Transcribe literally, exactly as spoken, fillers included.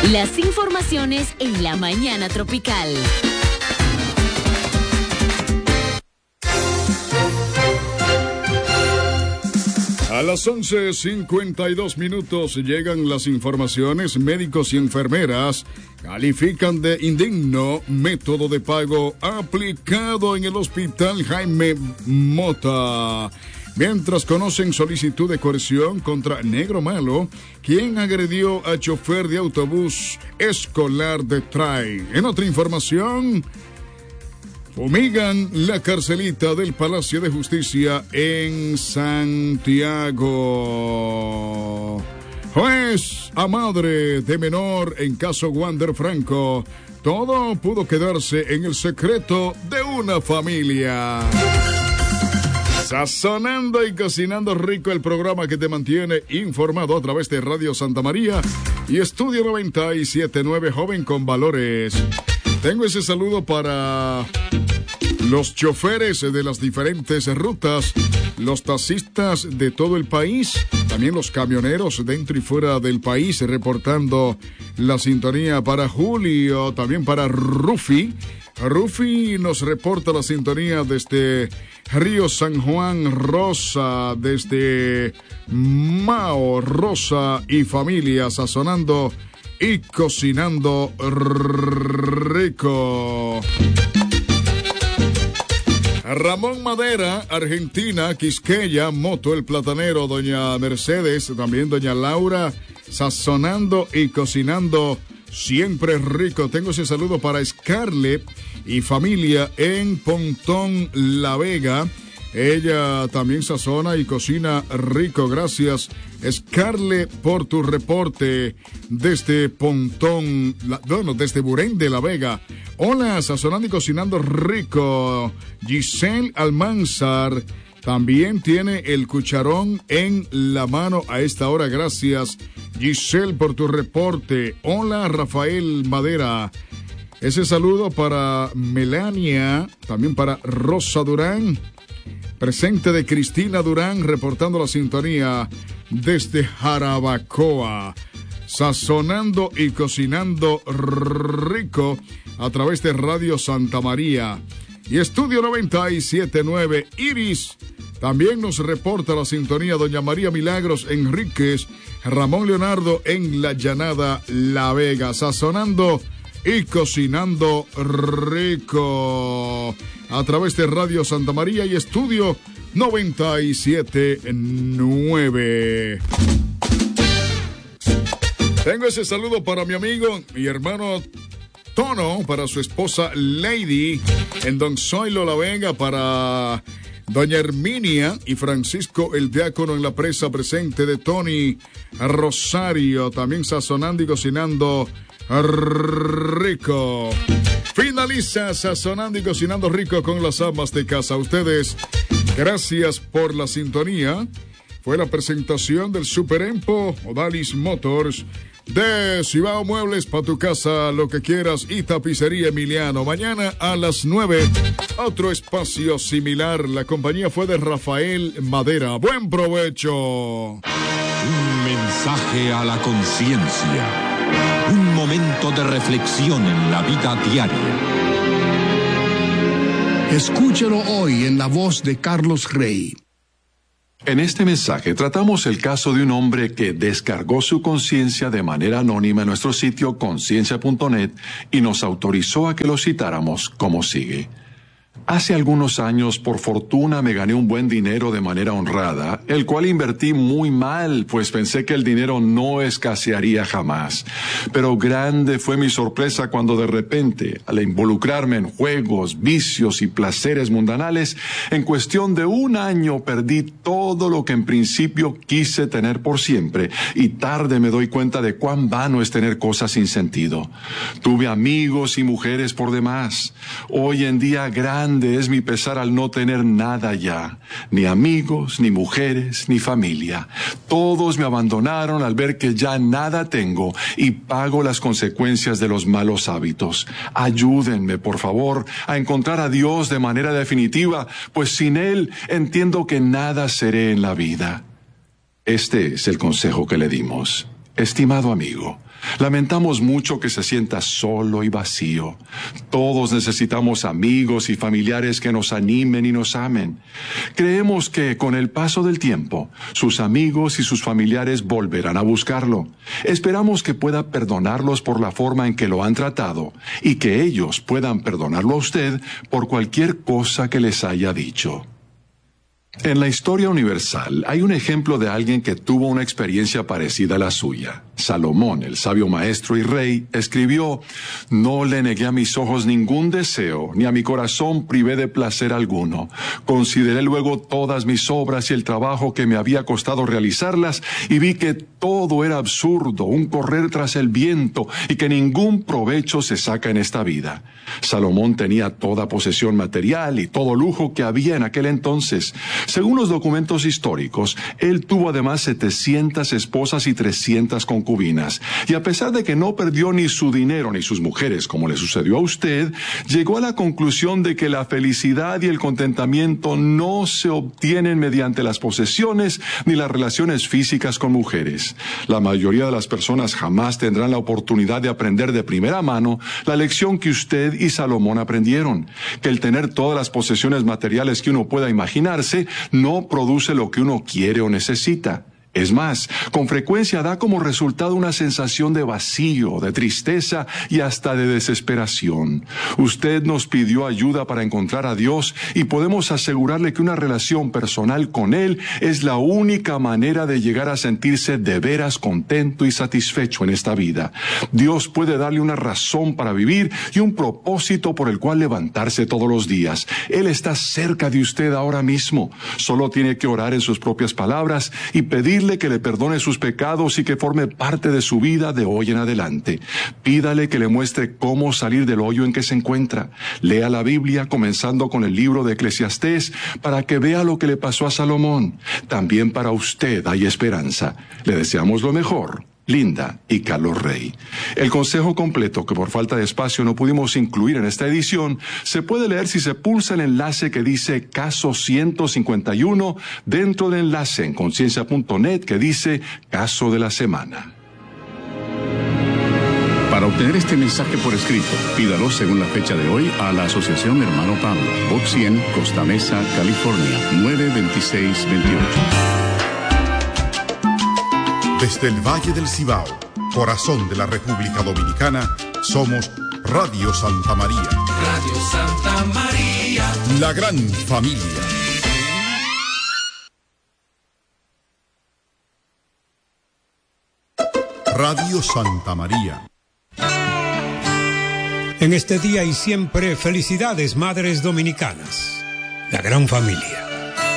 Las informaciones en la mañana tropical. A las once cincuenta y dos minutos llegan las informaciones. Médicos y enfermeras califican de indigno método de pago aplicado en el Hospital Jaime Mota. Mientras conocen solicitud de coerción contra Negro Malo, quien agredió a chofer de autobús escolar de Tray. En otra información, fumigan la carcelita del Palacio de Justicia en Santiago. Juez a madre de menor en caso Wander Franco. Todo pudo quedarse en el secreto de una familia. Sazonando y cocinando rico, el programa que te mantiene informado a través de Radio Santa María y Estudio noventa y siete punto nueve, joven con valores. Tengo ese saludo para los choferes de las diferentes rutas, los taxistas de todo el país, también los camioneros dentro y fuera del país, reportando la sintonía para Julio, también para Rufi. Rufi nos reporta la sintonía desde Río San Juan, Rosa, desde Mao, Rosa y familia, sazonando y cocinando rico. Ramón Madera, Argentina, Quisqueya, Moto, el platanero, doña Mercedes, también doña Laura, sazonando y cocinando siempre rico. Tengo ese saludo para Scarlett y familia en Pontón, La Vega. Ella también sazona y cocina rico. Gracias, Scarlett, por tu reporte desde Pontón, la, bueno, desde Burén de La Vega. Hola, sazonando y cocinando rico. Giselle Almanzar también tiene el cucharón en la mano a esta hora. Gracias, Giselle, por tu reporte. Hola, Rafael Madera. Ese saludo para Melania, también para Rosa Durán. Presente de Cristina Durán, reportando la sintonía desde Jarabacoa. Sazonando y cocinando rico a través de Radio Santa María y Estudio noventa y siete punto nueve. Iris también nos reporta la sintonía doña María Milagros Enríquez, Ramón Leonardo en La Llanada, La Vega, sazonando y cocinando rico a través de Radio Santa María y Estudio noventa y siete punto nueve. Tengo ese saludo para mi amigo, mi hermano Tono, para su esposa Lady en Don Zoilo La Vega, para doña Herminia y Francisco el diácono en la presa, presente de Tony Rosario, también sazonando y cocinando rico. Finaliza Sazonando y Cocinando Rico con las amas de casa. Ustedes, gracias por la sintonía. Fue la presentación del Super Empo Odalis Motors, de Cibao Muebles para tu casa, lo que quieras, y Tapicería Emiliano. Mañana a las nueve, otro espacio similar. La compañía fue de Rafael Madera. Buen provecho. Un mensaje a la conciencia. Un momento de reflexión en la vida diaria. Escúchelo hoy en la voz de Carlos Rey. En este mensaje tratamos el caso de un hombre que descargó su conciencia de manera anónima en nuestro sitio conciencia punto net y nos autorizó a que lo citáramos como sigue. Hace algunos años, por fortuna, me gané un buen dinero de manera honrada, el cual invertí muy mal, pues pensé que el dinero no escasearía jamás. Pero grande fue mi sorpresa cuando de repente, al involucrarme en juegos, vicios y placeres mundanales, en cuestión de un año perdí todo lo que en principio quise tener por siempre, y tarde me doy cuenta de cuán vano es tener cosas sin sentido. Tuve amigos y mujeres por demás. Hoy en día, grande es mi pesar al no tener nada ya, ni amigos, ni mujeres, ni familia. Todos me abandonaron al ver que ya nada tengo y pago las consecuencias de los malos hábitos. Ayúdenme, por favor, a encontrar a Dios de manera definitiva, pues sin Él entiendo que nada seré en la vida. Este es el consejo que le dimos. Estimado amigo, Lamentamos mucho que se sienta solo y vacío. Todos necesitamos amigos y familiares que nos animen y nos amen. Creemos que con el paso del tiempo, sus amigos y sus familiares volverán a buscarlo. Esperamos que pueda perdonarlos por la forma en que lo han tratado y que ellos puedan perdonarlo a usted por cualquier cosa que les haya dicho. En la historia universal hay un ejemplo de alguien que tuvo una experiencia parecida a la suya. Salomón, el sabio maestro y rey, escribió: «No le negué a mis ojos ningún deseo, ni a mi corazón privé de placer alguno. Consideré luego todas mis obras y el trabajo que me había costado realizarlas, y vi que todo era absurdo, un correr tras el viento, y que ningún provecho se saca en esta vida». Salomón tenía toda posesión material y todo lujo que había en aquel entonces. Según los documentos históricos, él tuvo además setecientas esposas y trescientas concubinas. Y a pesar de que no perdió ni su dinero ni sus mujeres, como le sucedió a usted, llegó a la conclusión de que la felicidad y el contentamiento no se obtienen mediante las posesiones ni las relaciones físicas con mujeres. La mayoría de las personas jamás tendrán la oportunidad de aprender de primera mano la lección que usted y Salomón aprendieron, que el tener todas las posesiones materiales que uno pueda imaginarse no produce lo que uno quiere o necesita. Es más, con frecuencia da como resultado una sensación de vacío, de tristeza y hasta de desesperación. Usted nos pidió ayuda para encontrar a Dios y podemos asegurarle que una relación personal con Él es la única manera de llegar a sentirse de veras contento y satisfecho en esta vida. Dios puede darle una razón para vivir y un propósito por el cual levantarse todos los días. Él está cerca de usted ahora mismo. Solo tiene que orar en sus propias palabras y pedirle que le perdone sus pecados y que forme parte de su vida de hoy en adelante. Pídale que le muestre cómo salir del hoyo en que se encuentra. Lea la Biblia comenzando con el libro de Eclesiastés para que vea lo que le pasó a Salomón. También para usted hay esperanza. Le deseamos lo mejor. Linda y Carlos Rey. El consejo completo, que por falta de espacio no pudimos incluir en esta edición, se puede leer si se pulsa el enlace que dice Caso ciento cincuenta y uno dentro del enlace en conciencia punto net que dice Caso de la Semana. Para obtener este mensaje por escrito, pídalo según la fecha de hoy a la Asociación Hermano Pablo, Box cien, Costa Mesa, California, nueve veintiséis veintiocho. Desde el Valle del Cibao, corazón de la República Dominicana, somos Radio Santa María. Radio Santa María. La gran familia. Radio Santa María. En este día y siempre, felicidades, madres dominicanas. La gran familia.